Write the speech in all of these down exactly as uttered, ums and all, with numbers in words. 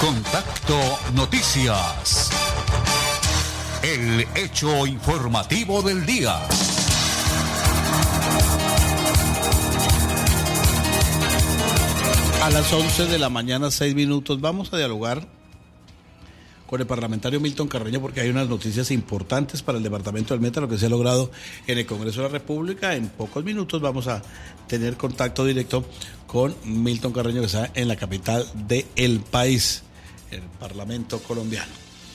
Contacto Noticias. El hecho informativo del día. A las once de la mañana, seis minutos, vamos a dialogar con el parlamentario Milton Carreño porque hay unas noticias importantes para el departamento del Meta, lo que se ha logrado en el Congreso de la República. En pocos minutos vamos a tener contacto directo con Milton Carreño, que está en la capital del país, el Parlamento colombiano.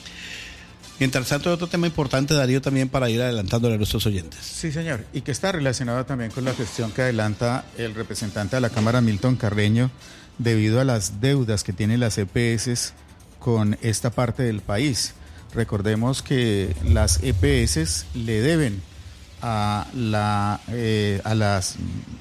Mientras tanto, otro tema importante, Darío, también para ir adelantándole a nuestros oyentes. Sí, señor, y que está relacionado también con la gestión que adelanta el representante de la Cámara, Milton Carreño, debido a las deudas que tienen las E P S con esta parte del país. Recordemos que las E P S le deben a la eh, a las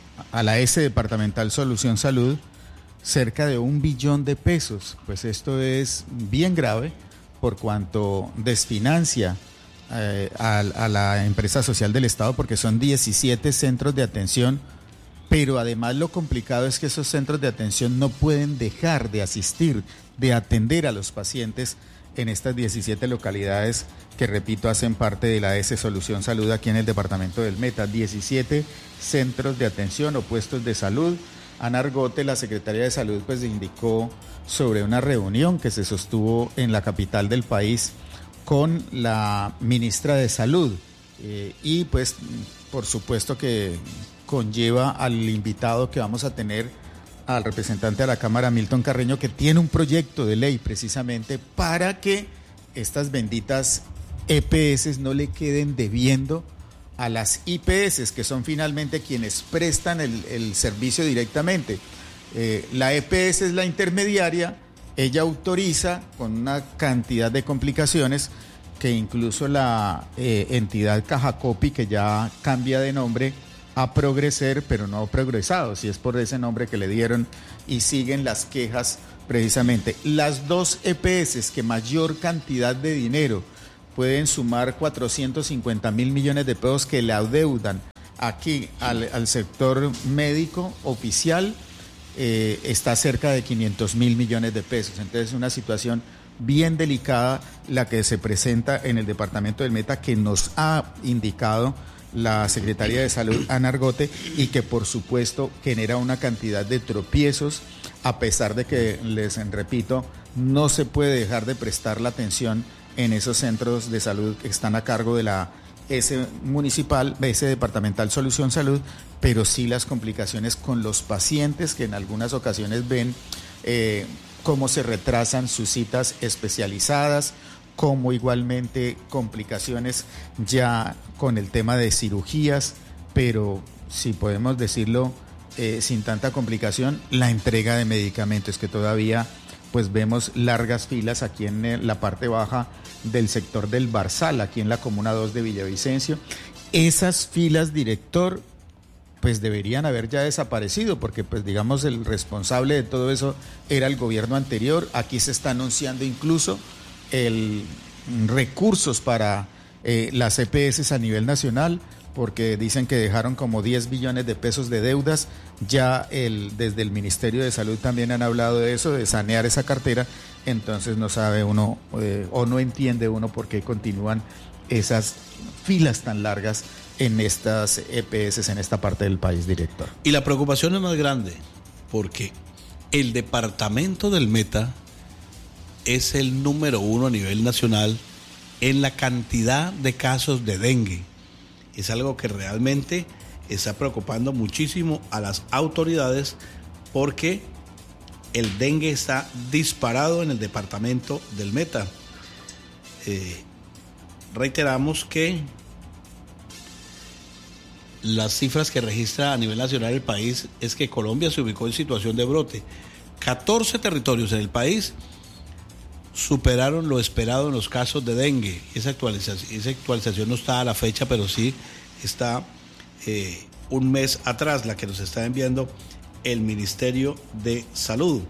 a la S Departamental Solución Salud cerca de un billón de pesos. Pues esto es bien grave por cuanto desfinancia eh, a, a la empresa social del Estado, porque son diecisiete centros de atención, pero además lo complicado es que esos centros de atención no pueden dejar de asistir, de atender a los pacientes en estas diecisiete localidades que, repito, hacen parte de la S Solución Salud aquí en el departamento del Meta. diecisiete centros de atención o puestos de salud. Ana Argote, la Secretaría de Salud, pues indicó sobre una reunión que se sostuvo en la capital del país con la ministra de Salud eh, y pues por supuesto que conlleva al invitado que vamos a tener, al representante de la Cámara, Milton Carreño, que tiene un proyecto de ley precisamente para que estas benditas E P S no le queden debiendo a las I P S, que son finalmente quienes prestan el, el servicio directamente. Eh, la E P S es la intermediaria, ella autoriza con una cantidad de complicaciones que incluso la eh, entidad Cajacopi, que ya cambia de nombre a Progreser, pero no ha progresado, si es por ese nombre que le dieron, y siguen las quejas precisamente. Las dos E P S que mayor cantidad de dinero pueden sumar cuatrocientos cincuenta mil millones de pesos que le adeudan aquí al, al sector médico oficial, eh, está cerca de quinientos mil millones de pesos. Entonces es una situación bien delicada la que se presenta en el departamento del Meta, que nos ha indicado la Secretaría de Salud, Ana Argote, y que por supuesto genera una cantidad de tropiezos, a pesar de que, les repito, no se puede dejar de prestar la atención en esos centros de salud que están a cargo de la S municipal, S Departamental Solución Salud, pero sí las complicaciones con los pacientes que en algunas ocasiones ven eh, cómo se retrasan sus citas especializadas, como igualmente complicaciones ya con el tema de cirugías, pero si podemos decirlo eh, sin tanta complicación, la entrega de medicamentos, que todavía pues vemos largas filas aquí en la parte baja del sector del Barzal, aquí en la Comuna dos de Villavicencio. Esas filas, director, pues deberían haber ya desaparecido, porque pues digamos el responsable de todo eso era el gobierno anterior. Aquí se está anunciando incluso el recursos para eh, las E P S a nivel nacional, porque dicen que dejaron como diez billones de pesos de deudas. Ya el, desde el Ministerio de Salud también han hablado de eso, de sanear esa cartera. Entonces no sabe uno eh, o no entiende uno por qué continúan esas filas tan largas en estas E P S en esta parte del país, director. Y la preocupación es más grande porque el departamento del Meta es el número uno a nivel nacional en la cantidad de casos de dengue. Es algo que realmente está preocupando muchísimo a las autoridades, porque el dengue está disparado en el departamento del Meta. Eh, reiteramos que las cifras que registra a nivel nacional el país es que Colombia se ubicó en situación de brote. catorce territorios en el país superaron lo esperado en los casos de dengue. Esa actualización, esa actualización no está a la fecha, pero sí está eh, un mes atrás, la que nos está enviando el Ministerio de Salud.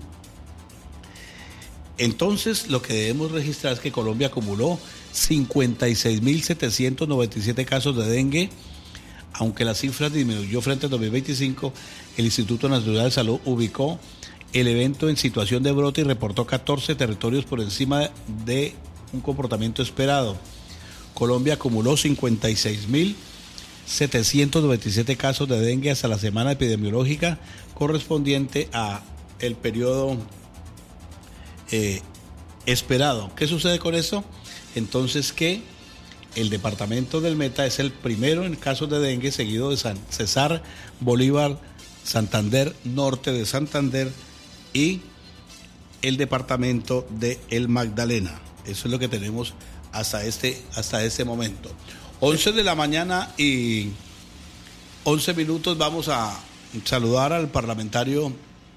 Entonces, lo que debemos registrar es que Colombia acumuló cincuenta y seis mil setecientos noventa y siete casos de dengue. Aunque la cifra disminuyó frente al dos mil veinticinco, el Instituto Nacional de Salud ubicó el evento en situación de brote y reportó catorce territorios por encima de un comportamiento esperado. Colombia acumuló cincuenta y seis mil setecientos noventa y siete casos de dengue hasta la semana epidemiológica correspondiente a el periodo eh, esperado. ¿Qué sucede con eso? Entonces que el departamento del Meta es el primero en casos de dengue, seguido de San Cesar, Bolívar, Santander, norte de Santander y el departamento de El Magdalena. Eso es lo que tenemos hasta este, hasta este momento. once de la mañana y once minutos. Vamos a saludar al parlamentario.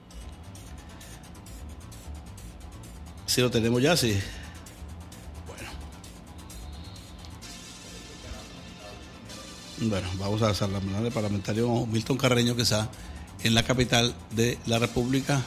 ¿Sí lo tenemos ya? Sí. Bueno. Bueno, vamos a saludar al parlamentario Milton Carreño, que está en la capital de la República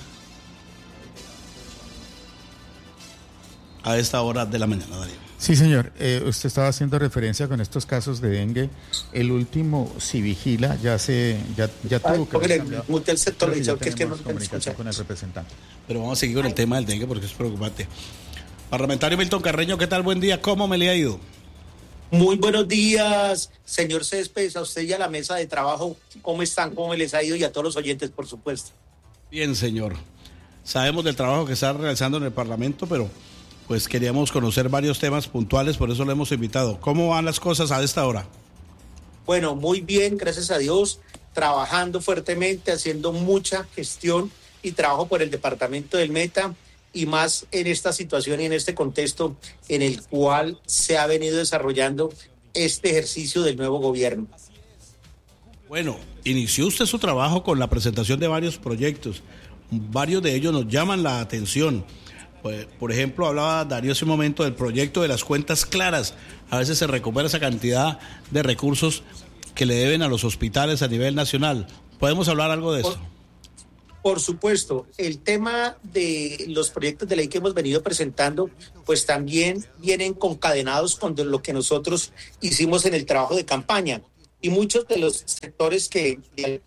a esta hora de la mañana, Darío. Sí, señor. Eh, usted estaba haciendo referencia con estos casos de dengue. El último Civigila ya se ya ya tuvo que el sector que, ya que es que no comunicación con el representante. Pero vamos a seguir con el tema del dengue porque es preocupante. Parlamentario Milton Carreño, ¿qué tal? Buen día. ¿Cómo me le ha ido? Muy buenos días, señor Céspedes, a usted y a la mesa de trabajo. ¿Cómo están? ¿Cómo les ha ido? Y a todos los oyentes, por supuesto. Bien, señor. Sabemos del trabajo que está realizando en el Parlamento, pero pues queríamos conocer varios temas puntuales, por eso lo hemos invitado. ¿Cómo van las cosas a esta hora? Bueno, muy bien, gracias a Dios, trabajando fuertemente, haciendo mucha gestión y trabajo por el departamento del Meta, y más en esta situación y en este contexto en el cual se ha venido desarrollando este ejercicio del nuevo gobierno. Bueno, inició usted su trabajo con la presentación de varios proyectos. Varios de ellos nos llaman la atención. Por ejemplo, hablaba Darío hace un momento del proyecto de las cuentas claras. A veces se recupera esa cantidad de recursos que le deben a los hospitales a nivel nacional. ¿Podemos hablar algo de eso? Por, por supuesto, el tema de los proyectos de ley que hemos venido presentando, pues también vienen concadenados con lo que nosotros hicimos en el trabajo de campaña. Y muchos de los sectores que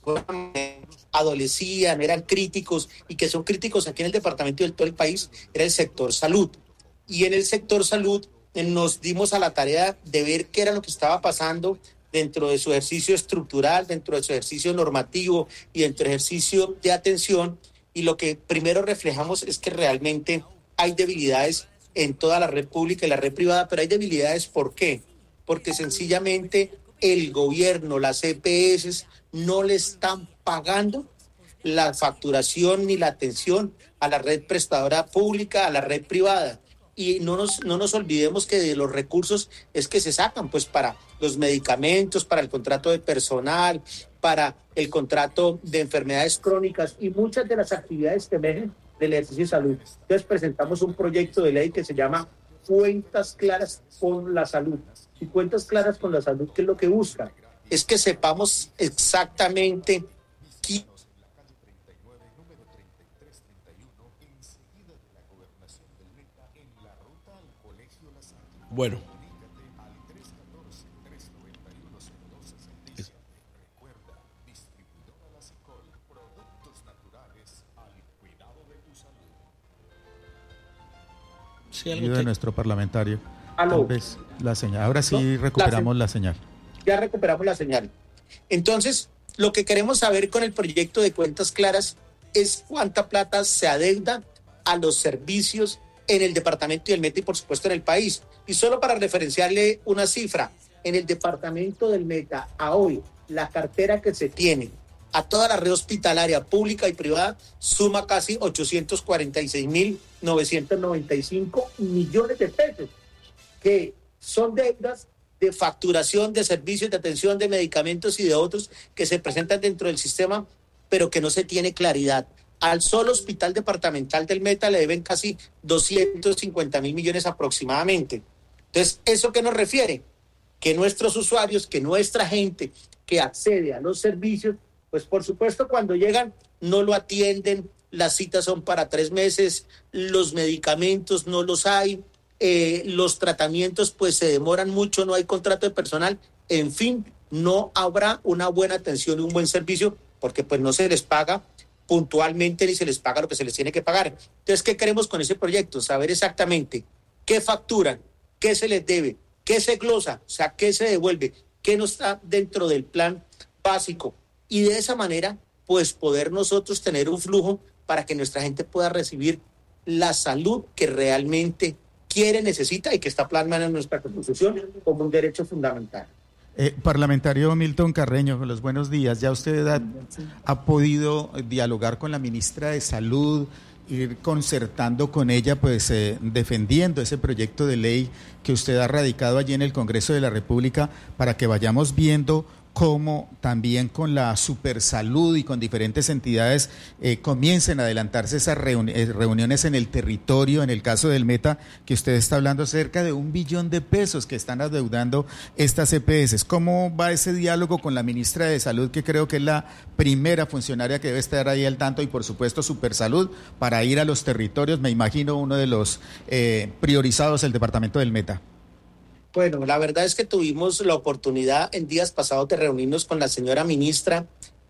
adolecían, eran críticos y que son críticos aquí en el departamento y en todo el país, era el sector salud. Y en el sector salud eh, nos dimos a la tarea de ver qué era lo que estaba pasando dentro de su ejercicio estructural, dentro de su ejercicio normativo y dentro del ejercicio de atención. Y lo que primero reflejamos es que realmente hay debilidades en toda la red pública y la red privada, pero hay debilidades, ¿por qué? Porque sencillamente el gobierno, las E P S no le están pagando la facturación ni la atención a la red prestadora pública, a la red privada. Y no nos, no nos olvidemos que de los recursos es que se sacan pues para los medicamentos, para el contrato de personal, para el contrato de enfermedades crónicas y muchas de las actividades que emergen del ejercicio de salud. Entonces presentamos un proyecto de ley que se llama Cuentas Claras con la Salud. Y Cuentas Claras con la Salud, ¿qué es lo que busca? Es que sepamos exactamente quién. Bueno. Sí, algo de nuestro parlamentario. Aló. Tal vez la señal. Ahora sí no, recuperamos la, la señal. Ya recuperamos la señal. Entonces, lo que queremos saber con el proyecto de Cuentas Claras es cuánta plata se adeuda a los servicios en el departamento y el Meta y por supuesto en el país. Y solo para referenciarle una cifra, en el departamento del Meta a hoy, la cartera que se tiene a toda la red hospitalaria pública y privada suma casi ochocientos cuarenta y seis mil novecientos noventa y cinco millones de pesos, que son deudas de facturación de servicios de atención de medicamentos y de otros que se presentan dentro del sistema, pero que no se tiene claridad. Al solo hospital departamental del Meta le deben casi doscientos cincuenta mil millones aproximadamente. Entonces, ¿eso qué nos refiere? Que nuestros usuarios, que nuestra gente que accede a los servicios, pues por supuesto cuando llegan no lo atienden, las citas son para tres meses, los medicamentos no los hay, eh, los tratamientos pues se demoran mucho, no hay contrato de personal, en fin, no habrá una buena atención y un buen servicio porque pues no se les paga puntualmente ni se les paga lo que se les tiene que pagar. Entonces, ¿qué queremos con ese proyecto? Saber exactamente qué facturan, qué se les debe, qué se glosa, o sea, qué se devuelve, qué no está dentro del plan básico. Y de esa manera, pues poder nosotros tener un flujo para que nuestra gente pueda recibir la salud que realmente quiere, necesita y que está plasmada en nuestra Constitución como un derecho fundamental. Eh, parlamentario Milton Carreño, los buenos días. Ya usted ha, ha podido dialogar con la ministra de Salud, ir concertando con ella, pues eh, defendiendo ese proyecto de ley que usted ha radicado allí en el Congreso de la República para que vayamos viendo cómo también con la Supersalud y con diferentes entidades eh, comiencen a adelantarse esas reuni- reuniones en el territorio. En el caso del Meta, que usted está hablando, cerca de un billón de pesos que están adeudando estas E P S. ¿Cómo va ese diálogo con la ministra de Salud, que creo que es la primera funcionaria que debe estar ahí al tanto, y por supuesto Supersalud, para ir a los territorios? Me imagino uno de los eh, priorizados el departamento del Meta. Bueno, la verdad es que tuvimos la oportunidad en días pasados de reunirnos con la señora ministra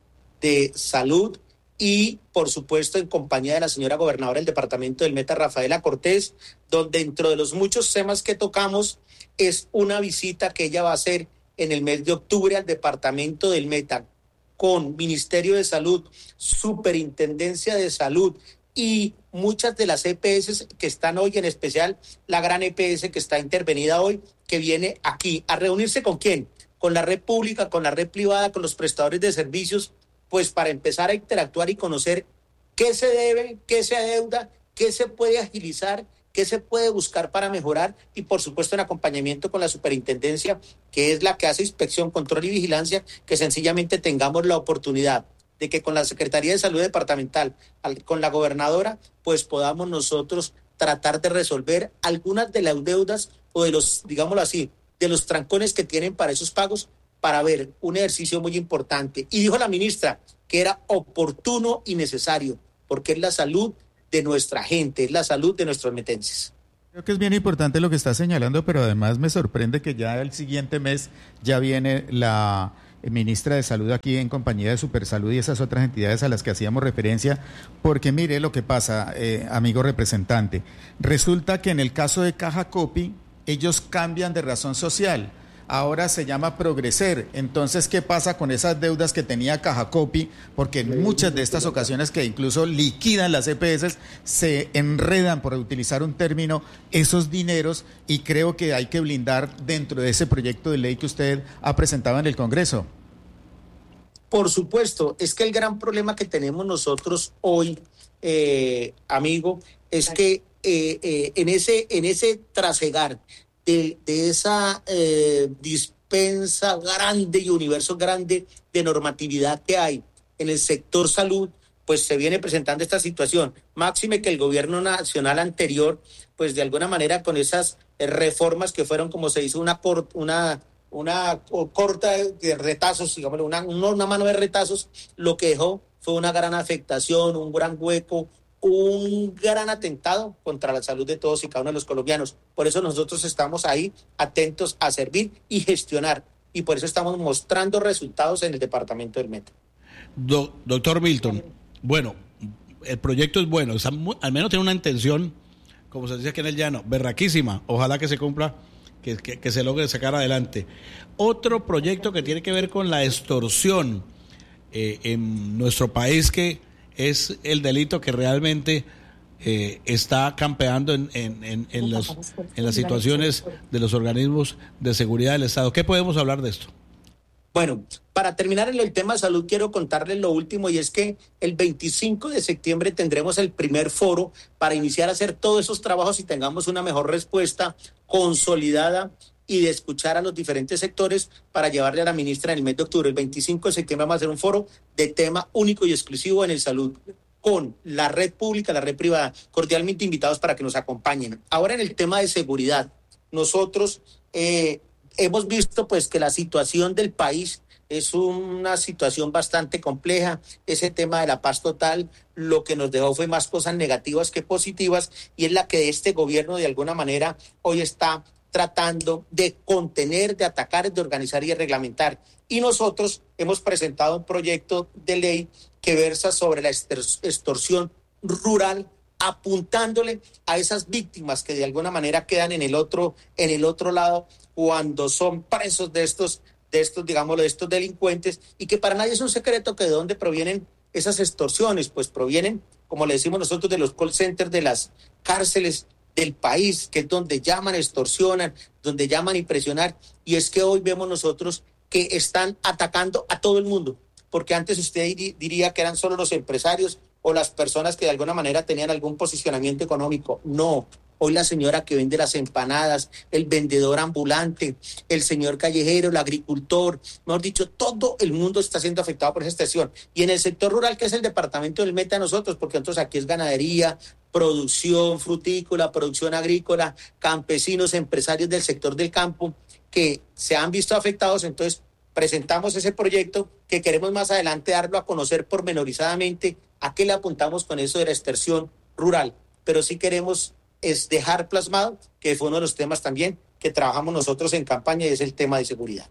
de Salud y, por supuesto, en compañía de la señora gobernadora del departamento del Meta, Rafaela Cortés, donde dentro de los muchos temas que tocamos es una visita que ella va a hacer en el mes de octubre al departamento del Meta con Ministerio de Salud, Superintendencia de Salud y muchas de las E P S que están hoy, en especial la gran E P S que está intervenida hoy, que viene aquí a reunirse con quién, con la red pública, con la red privada, con los prestadores de servicios, pues para empezar a interactuar y conocer qué se debe, qué se adeuda, qué se puede agilizar, qué se puede buscar para mejorar y por supuesto en acompañamiento con la superintendencia, que es la que hace inspección, control y vigilancia, que sencillamente tengamos la oportunidad de que con la Secretaría de Salud Departamental, con la gobernadora, pues podamos nosotros tratar de resolver algunas de las deudas o de los, digámoslo así, de los trancones que tienen para esos pagos, para ver un ejercicio muy importante. Y dijo la ministra que era oportuno y necesario, porque es la salud de nuestra gente, es la salud de nuestros metenses. Creo que es bien importante lo que está señalando, pero además me sorprende que ya el siguiente mes ya viene la ministra de Salud aquí en compañía de Supersalud y esas otras entidades a las que hacíamos referencia, porque mire lo que pasa, eh, amigo representante. Resulta que en el caso de Caja Copy, ellos cambian de razón social. Ahora se llama Progreser. Entonces, ¿qué pasa con esas deudas que tenía Caja Copy? Porque en muchas de estas ocasiones que incluso liquidan las E P S, se enredan, por utilizar un término, esos dineros, y creo que hay que blindar dentro de ese proyecto de ley que usted ha presentado en el Congreso. Por supuesto, es que el gran problema que tenemos nosotros hoy, eh, amigo, es que eh, eh, en ese, en ese trasegar de, de esa eh, dispensa grande y universo grande de normatividad que hay en el sector salud, pues se viene presentando esta situación. Máxime que el gobierno nacional anterior, pues de alguna manera con esas reformas que fueron, como se hizo, una una una corta de retazos, digamos, una, una mano de retazos, lo que dejó fue una gran afectación, un gran hueco, un gran atentado contra la salud de todos y cada uno de los colombianos. Por eso nosotros estamos ahí atentos a servir y gestionar, y por eso estamos mostrando resultados en el departamento del Meta. Do, doctor Milton, bueno, el proyecto es bueno, está muy, al menos tiene una intención, como se dice aquí en el llano, berraquísima. Ojalá que se cumpla, que, que, que se logre sacar adelante. Otro proyecto que tiene que ver con la extorsión eh, en nuestro país, que es el delito que realmente eh, está campeando en, en, en, en, los, en las situaciones de los organismos de seguridad del Estado. ¿Qué podemos hablar de esto? Bueno, para terminar en el tema de salud, quiero contarles lo último, y es que el veinticinco de septiembre tendremos el primer foro para iniciar a hacer todos esos trabajos y tengamos una mejor respuesta consolidada y de escuchar a los diferentes sectores para llevarle a la ministra en el mes de octubre. El veinticinco de septiembre vamos a hacer un foro de tema único y exclusivo en el salud, con la red pública, la red privada, cordialmente invitados para que nos acompañen. Ahora, en el tema de seguridad, nosotros eh, hemos visto pues que la situación del país es una situación bastante compleja. Ese tema de la paz total lo que nos dejó fue más cosas negativas que positivas, y es la que este gobierno de alguna manera hoy está tratando de contener, de atacar, de organizar y de reglamentar. Y nosotros hemos presentado un proyecto de ley que versa sobre la extorsión rural, apuntándole a esas víctimas que de alguna manera quedan en el otro, en el otro lado cuando son presos de estos, de estos, digámoslo, de estos delincuentes, y que para nadie es un secreto que de dónde provienen esas extorsiones, pues provienen, como le decimos nosotros, de los call centers de las cárceles del país, que es donde llaman, extorsionan, donde llaman y presionar, y es que hoy vemos nosotros que están atacando a todo el mundo, porque antes usted diría que eran solo los empresarios o las personas que de alguna manera tenían algún posicionamiento económico. No, hoy la señora que vende las empanadas, el vendedor ambulante, el señor callejero, el agricultor, mejor dicho, todo el mundo está siendo afectado por esa extorsión. Y en el sector rural, que es el departamento del Meta, nosotros, porque nosotros aquí es ganadería, producción frutícola, producción agrícola, campesinos, empresarios del sector del campo, que se han visto afectados. Entonces presentamos ese proyecto que queremos más adelante darlo a conocer pormenorizadamente a qué le apuntamos con eso de la extorsión rural, pero sí queremos es dejar plasmado que fue uno de los temas también que trabajamos nosotros en campaña, y es el tema de seguridad.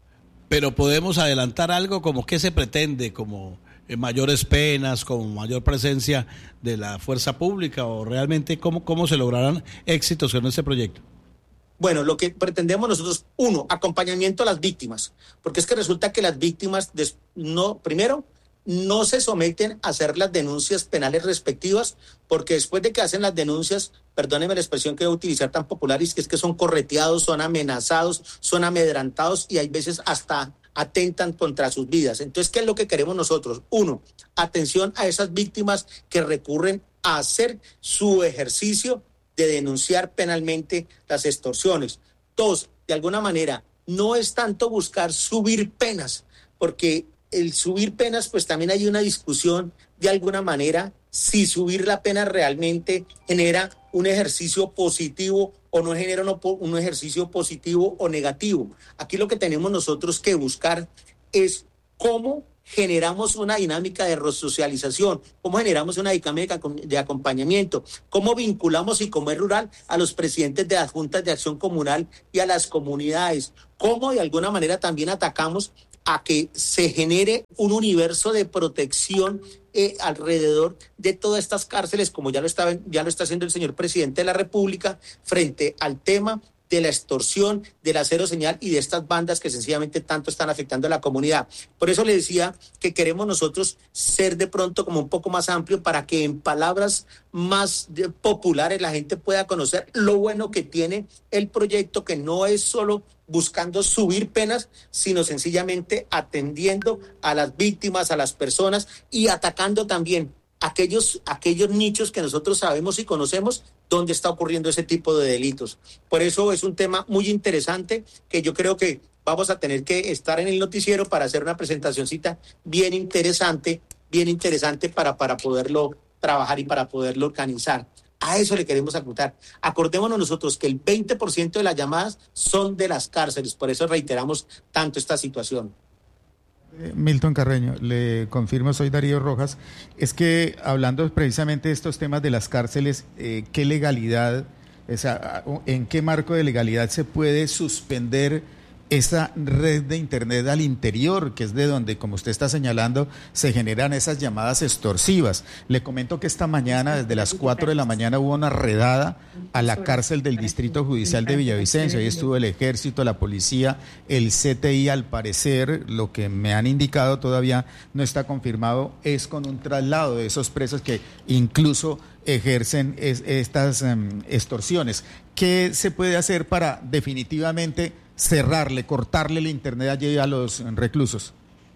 Pero podemos adelantar algo, como qué se pretende, como mayores penas, como mayor presencia de la fuerza pública, o realmente cómo, cómo se lograrán éxitos con este proyecto. Bueno, lo que pretendemos nosotros, uno, acompañamiento a las víctimas, porque es que resulta que las víctimas, no, primero, no se someten a hacer las denuncias penales respectivas, porque después de que hacen las denuncias, perdónenme la expresión que voy a utilizar tan popular, es que, es que son correteados, son amenazados, son amedrantados y hay veces hasta atentan contra sus vidas. Entonces, ¿qué es lo que queremos nosotros? Uno, atención a esas víctimas que recurren a hacer su ejercicio de denunciar penalmente las extorsiones. Dos, de alguna manera, no es tanto buscar subir penas, porque el subir penas, pues también hay una discusión de alguna manera si subir la pena realmente genera un ejercicio positivo o no genera un, un ejercicio positivo o negativo. Aquí lo que tenemos nosotros que buscar es cómo generamos una dinámica de resocialización, cómo generamos una dinámica de acompañamiento, cómo vinculamos, y como es rural, a los presidentes de las juntas de acción comunal y a las comunidades, cómo de alguna manera también atacamos a que se genere un universo de protección eh, alrededor de todas estas cárceles, como ya lo está, ya lo está haciendo el señor presidente de la República, frente al tema de la extorsión, de la cero señal y de estas bandas que sencillamente tanto están afectando a la comunidad. Por eso le decía que queremos nosotros ser de pronto como un poco más amplio, para que en palabras más de, populares la gente pueda conocer lo bueno que tiene el proyecto, que no es solo buscando subir penas, sino sencillamente atendiendo a las víctimas, a las personas, y atacando también aquellos, aquellos nichos que nosotros sabemos y conocemos donde está ocurriendo ese tipo de delitos. Por eso es un tema muy interesante que yo creo que vamos a tener que estar en el noticiero para hacer una presentacioncita bien interesante, bien interesante para, para poderlo trabajar y para poderlo organizar. A eso le queremos apuntar. Acordémonos nosotros que el veinte por ciento de las llamadas son de las cárceles, por eso reiteramos tanto esta situación. Milton Carreño, le confirmo, soy Darío Rojas. Es que hablando precisamente de estos temas de las cárceles, eh, ¿qué legalidad, o sea, en qué marco de legalidad se puede suspender esa red de internet al interior, que es de donde, como usted está señalando, se generan esas llamadas extorsivas? Le comento que esta mañana, desde las cuatro de la mañana, hubo una redada a la cárcel del Distrito Judicial de Villavicencio. Ahí estuvo el Ejército, la Policía, el C T I. Al parecer, lo que me han indicado, todavía no está confirmado, es con un traslado de esos presos que incluso ejercen es, estas um, extorsiones. ¿Qué se puede hacer para definitivamente cerrarle, cortarle el internet allí a los reclusos?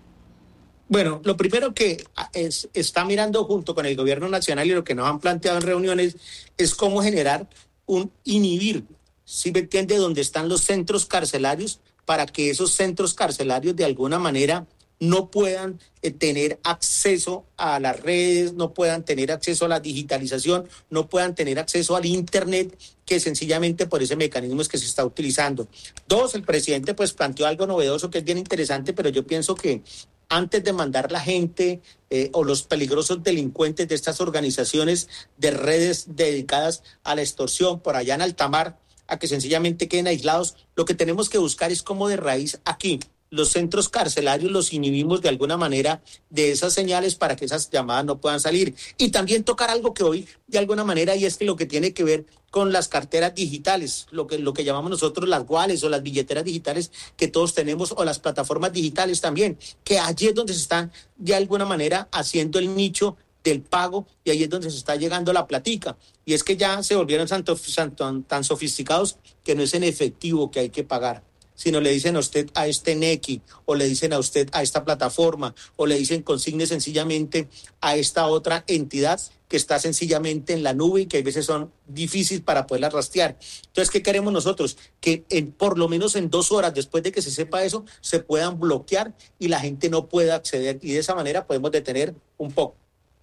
Bueno, lo primero que es, está mirando junto con el gobierno nacional, y lo que nos han planteado en reuniones, es cómo generar un inhibir, ¿sí me entiende?, donde están los centros carcelarios, para que esos centros carcelarios de alguna manera no puedan eh, tener acceso a las redes, no puedan tener acceso a la digitalización, no puedan tener acceso al internet, que sencillamente por ese mecanismo es que se está utilizando. Dos, el presidente pues planteó algo novedoso que es bien interesante, pero yo pienso que antes de mandar la gente eh, o los peligrosos delincuentes de estas organizaciones de redes dedicadas a la extorsión por allá en alta mar a que sencillamente queden aislados. Lo que tenemos que buscar es cómo de raíz aquí los centros carcelarios los inhibimos de alguna manera de esas señales para que esas llamadas no puedan salir. Y también tocar algo que hoy de alguna manera, y es que lo que tiene que ver con las carteras digitales, lo que, lo que llamamos nosotros las wallets o las billeteras digitales que todos tenemos, o las plataformas digitales también, que allí es donde se están de alguna manera haciendo el nicho del pago, y ahí es donde se está llegando la platica. Y es que ya se volvieron tanto, tan, tan sofisticados que no es en efectivo que hay que pagar, sino le dicen a usted a este Nequi, o le dicen a usted a esta plataforma, o le dicen consigne sencillamente a esta otra entidad que está sencillamente en la nube y que a veces son difíciles para poderla rastrear. Entonces, ¿qué queremos nosotros? Que en, por lo menos en dos horas después de que se sepa eso, se puedan bloquear y la gente no pueda acceder, y de esa manera podemos detener un poco.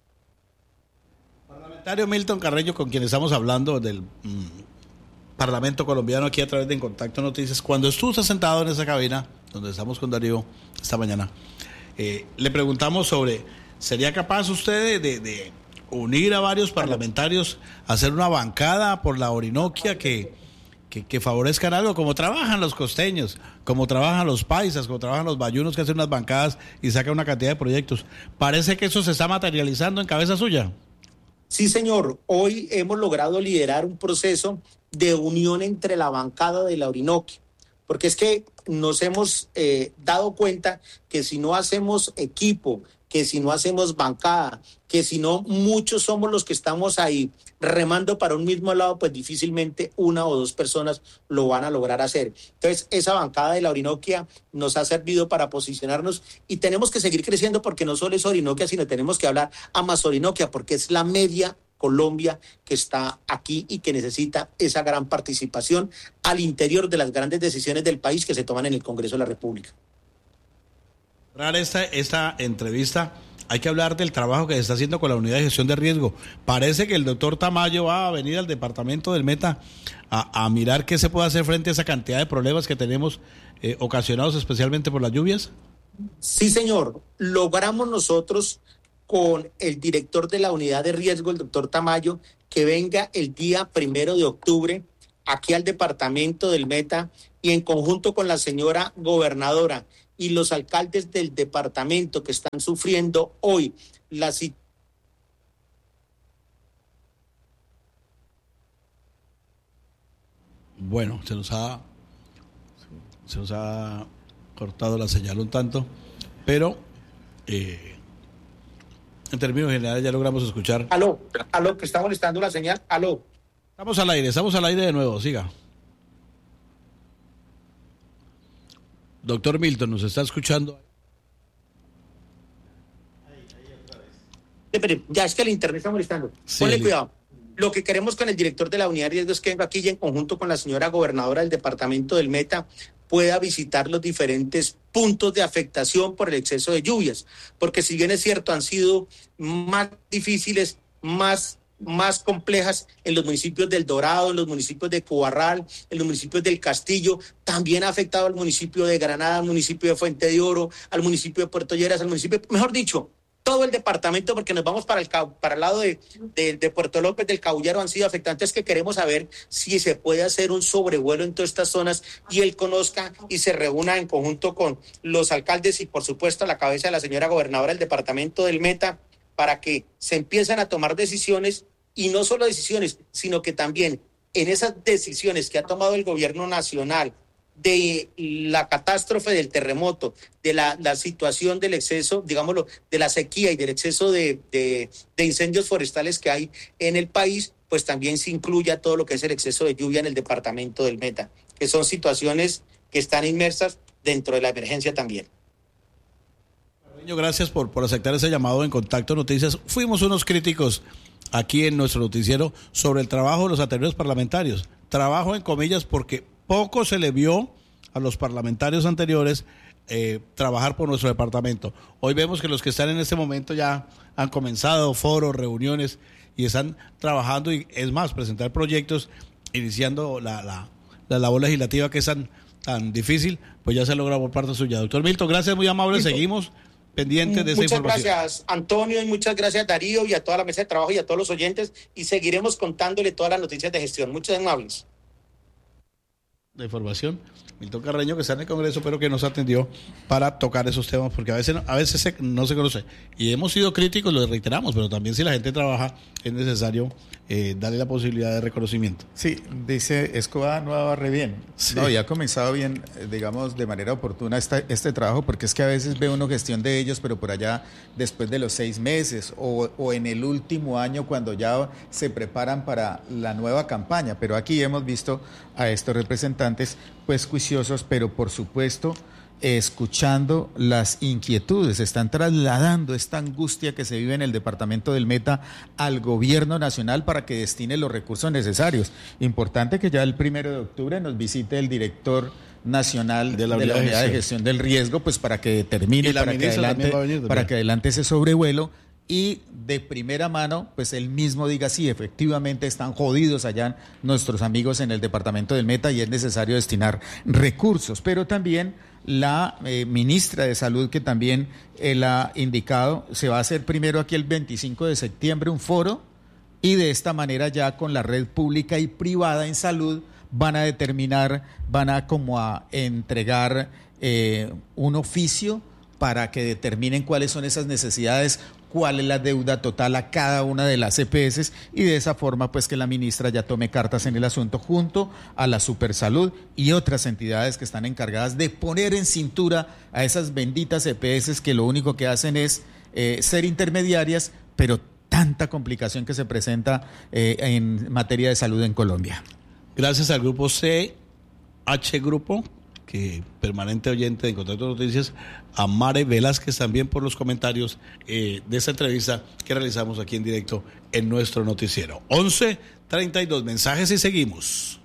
Parlamentario Milton Carreño, con quien estamos hablando del mmm, Parlamento colombiano aquí a través de En Contacto Noticias. Cuando estuvo sentado en esa cabina donde estamos con Darío esta mañana, eh, le preguntamos sobre, ¿sería capaz usted de, de, de unir a varios parlamentarios, hacer una bancada por la Orinoquia que, que, que favorezcan algo, como trabajan los costeños, como trabajan los paisas, como trabajan los bayunos, que hacen unas bancadas y sacan una cantidad de proyectos? Parece que eso se está materializando en cabeza suya. Sí, señor. Hoy hemos logrado liderar un proceso de unión entre la bancada de la Orinoquia, porque es que nos hemos eh, dado cuenta que si no hacemos equipo, que si no hacemos bancada, que si no muchos somos los que estamos ahí remando para un mismo lado, pues difícilmente una o dos personas lo van a lograr hacer. Entonces, esa bancada de la Orinoquia nos ha servido para posicionarnos, y tenemos que seguir creciendo, porque no solo es Orinoquia, sino tenemos que hablar a más Orinoquia, porque es la media Colombia que está aquí y que necesita esa gran participación al interior de las grandes decisiones del país que se toman en el Congreso de la República. Para esta, esta entrevista hay que hablar del trabajo que se está haciendo con la unidad de gestión de riesgo. Parece que el doctor Tamayo va a venir al departamento del Meta a, a mirar qué se puede hacer frente a esa cantidad de problemas que tenemos eh, ocasionados especialmente por las lluvias. Sí, señor. Logramos nosotros con el director de la unidad de riesgo, el doctor Tamayo, que venga el día primero de octubre aquí al departamento del Meta, y en conjunto con la señora gobernadora y los alcaldes del departamento que están sufriendo hoy la situación. Bueno, se nos ha se nos ha cortado la señal un tanto, pero eh, en términos generales ya logramos escuchar. Aló, aló, que está molestando la señal, aló. Estamos al aire, estamos al aire de nuevo, siga. Doctor Milton, ¿nos está escuchando? Ya es que el internet está molestando. Sí, Ponle el... cuidado. Lo que queremos con el director de la unidad de riesgo es que venga aquí y en conjunto con la señora gobernadora del departamento del Meta pueda visitar los diferentes puntos de afectación por el exceso de lluvias, porque si bien es cierto, han sido más difíciles, más, más complejas en los municipios del Dorado, en los municipios de Cubarral, en los municipios del Castillo, también ha afectado al municipio de Granada, al municipio de Fuente de Oro, al municipio de Puerto Lleras, al municipio, mejor dicho, todo el departamento, porque nos vamos para el, para el lado de, de, de Puerto López, del Cabullero, han sido afectantes, que queremos saber si se puede hacer un sobrevuelo en todas estas zonas y él conozca y se reúna en conjunto con los alcaldes y, por supuesto, a la cabeza de la señora gobernadora del departamento del Meta, para que se empiecen a tomar decisiones, y no solo decisiones, sino que también en esas decisiones que ha tomado el gobierno nacional, de la catástrofe del terremoto, de la, la situación del exceso, digámoslo, de la sequía y del exceso de, de, de incendios forestales que hay en el país, pues también se incluya todo lo que es el exceso de lluvia en el departamento del Meta, que son situaciones que están inmersas dentro de la emergencia también. Gracias por, por aceptar ese llamado En Contacto Noticias. Fuimos unos críticos aquí en nuestro noticiero sobre el trabajo de los anteriores parlamentarios. Trabajo en comillas, porque poco se le vio a los parlamentarios anteriores eh, trabajar por nuestro departamento. Hoy vemos que los que están en este momento ya han comenzado foros, reuniones, y están trabajando, y es más, presentar proyectos, iniciando la, la, la labor legislativa que es tan, tan difícil, pues ya se logra por parte suya. Doctor Milton, gracias, muy amable, Milton. Seguimos pendientes de esa muchas información. Muchas gracias, Antonio, y muchas gracias, Darío, y a toda la mesa de trabajo y a todos los oyentes, y seguiremos contándole todas las noticias de gestión. Muchas amables. de Información, Milton Carreño, que está en el Congreso, pero que nos atendió para tocar esos temas, porque a veces, a veces se, no se conoce. Y hemos sido críticos, lo reiteramos, pero también si la gente trabaja, es necesario eh, darle la posibilidad de reconocimiento. Sí, dice Escobar no va re bien. Sí. No, y ha comenzado bien, digamos, de manera oportuna esta, este trabajo, porque es que a veces ve uno gestión de ellos, pero por allá después de los seis meses o, o en el último año cuando ya se preparan para la nueva campaña. Pero aquí hemos visto a estos representantes pues juiciosos, pero por supuesto escuchando las inquietudes, están trasladando esta angustia que se vive en el departamento del Meta al gobierno nacional para que destine los recursos necesarios. Importante que ya el primero de octubre nos visite el director nacional de la unidad de, unidad de gestión del riesgo, pues para que determine, para que adelante, para que adelante ese sobrevuelo. Y de primera mano, pues él mismo diga, sí, efectivamente están jodidos allá nuestros amigos en el departamento del Meta y es necesario destinar recursos. Pero también la eh, ministra de Salud, que también él ha indicado, se va a hacer primero aquí el veinticinco de septiembre un foro y de esta manera ya con la red pública y privada en salud van a determinar, van a como a entregar eh, un oficio para que determinen cuáles son esas necesidades, cuál es la deuda total a cada una de las E P S y de esa forma pues que la ministra ya tome cartas en el asunto junto a la Supersalud y otras entidades que están encargadas de poner en cintura a esas benditas E P S que lo único que hacen es eh, ser intermediarias, pero tanta complicación que se presenta eh, en materia de salud en Colombia. Gracias al grupo C H Grupo, que permanente oyente de Contacto Noticias, a Mare Velázquez también por los comentarios eh, de esta entrevista que realizamos aquí en directo en nuestro noticiero. once treinta y dos mensajes y seguimos.